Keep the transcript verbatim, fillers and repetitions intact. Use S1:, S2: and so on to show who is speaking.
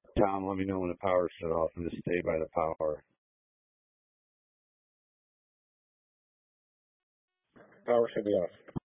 S1: Tom, let me know when the power's shut off and just stay by the power.
S2: Power should be off.